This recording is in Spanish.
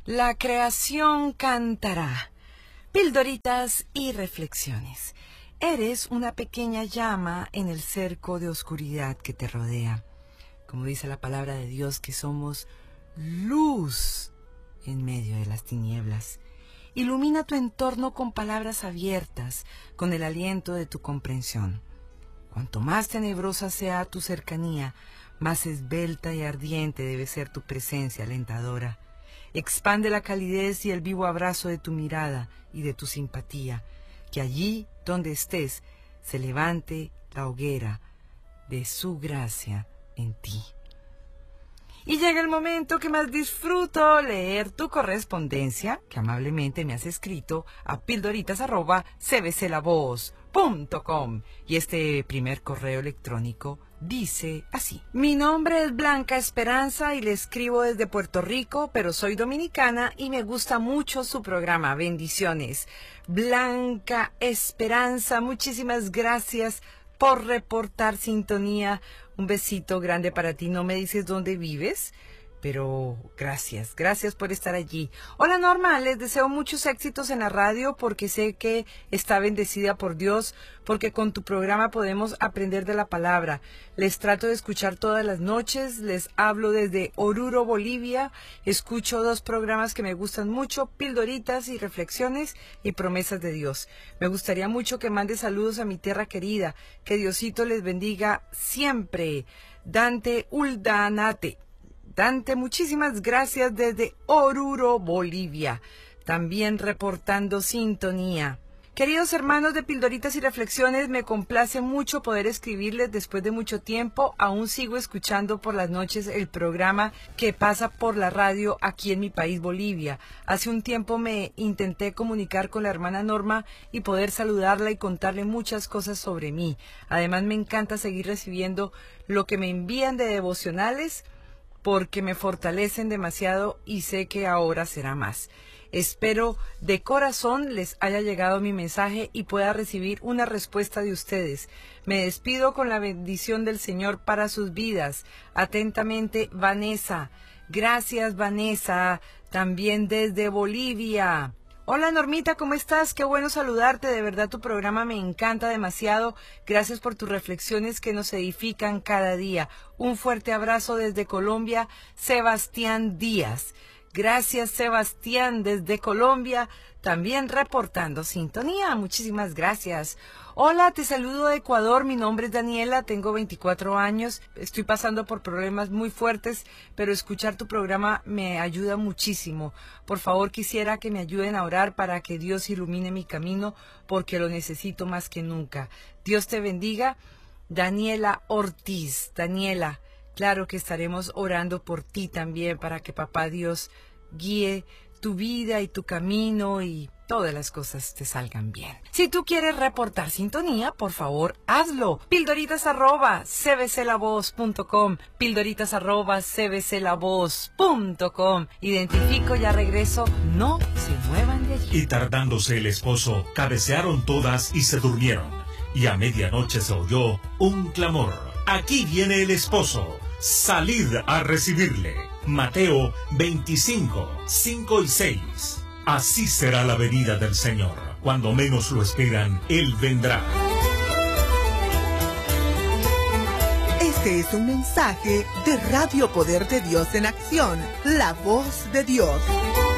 La creación cantará. Pildoritas y reflexiones. Eres una pequeña llama en el cerco de oscuridad que te rodea. Como dice la palabra de Dios, que somos luz en medio de las tinieblas. Ilumina tu entorno con palabras abiertas, con el aliento de tu comprensión. Cuanto más tenebrosa sea tu cercanía, más esbelta y ardiente debe ser tu presencia alentadora. Expande la calidez y el vivo abrazo de tu mirada y de tu simpatía, que allí donde estés se levante la hoguera de su gracia en ti. Y llega el momento que más disfruto, leer tu correspondencia, que amablemente me has escrito a pildoritas@cbclavoz.com. Y este primer correo electrónico dice así: mi nombre es Blanca Esperanza y le escribo desde Puerto Rico, pero soy dominicana y me gusta mucho su programa. Bendiciones. Blanca Esperanza, muchísimas gracias por reportar sintonía. Un besito grande para ti. No me dices dónde vives, pero gracias por estar allí. Hola Norma, les deseo muchos éxitos en la radio porque sé que está bendecida por Dios, porque con tu programa podemos aprender de la palabra. Les trato de escuchar todas las noches, les hablo desde Oruro, Bolivia. Escucho 2 programas que me gustan mucho, Pildoritas y Reflexiones y Promesas de Dios. Me gustaría mucho que mande saludos a mi tierra querida, que Diosito les bendiga siempre. Dante Uldanate. Dante, muchísimas gracias desde Oruro, Bolivia. También reportando sintonía. Queridos hermanos de Pildoritas y Reflexiones, me complace mucho poder escribirles después de mucho tiempo. Aún sigo escuchando por las noches el programa que pasa por la radio aquí en mi país, Bolivia. Hace un tiempo me intenté comunicar con la hermana Norma y poder saludarla y contarle muchas cosas sobre mí. Además, me encanta seguir recibiendo lo que me envían de devocionales, porque me fortalecen demasiado y sé que ahora será más. Espero de corazón les haya llegado mi mensaje y pueda recibir una respuesta de ustedes. Me despido con la bendición del Señor para sus vidas. Atentamente, Vanessa. Gracias, Vanessa. También desde Bolivia. Hola Normita, ¿cómo estás? Qué bueno saludarte, de verdad tu programa me encanta demasiado. Gracias por tus reflexiones que nos edifican cada día. Un fuerte abrazo desde Colombia, Sebastián Díaz. Gracias Sebastián desde Colombia, también reportando sintonía. Muchísimas gracias. Hola, te saludo de Ecuador, mi nombre es Daniela, tengo 24 años, estoy pasando por problemas muy fuertes, pero escuchar tu programa me ayuda muchísimo. Por favor, quisiera que me ayuden a orar para que Dios ilumine mi camino, porque lo necesito más que nunca. Dios te bendiga. Daniela Ortiz. Daniela, claro que estaremos orando por ti también, para que Papá Dios guíe tu vida y tu camino y todas las cosas te salgan bien. Si tú quieres reportar sintonía, por favor, hazlo. Pildoritas@cbclavoz.com, pildoritas@cbclavoz.com. Identifico, ya regreso, no se muevan de allí. Y tardándose el esposo, cabecearon todas y se durmieron. Y a medianoche se oyó un clamor. Aquí viene el esposo. Salid a recibirle. Mateo 25, 5 y 6. Así será la venida del Señor. Cuando menos lo esperan, Él vendrá. Este es un mensaje de Radio Poder de Dios en Acción, la voz de Dios.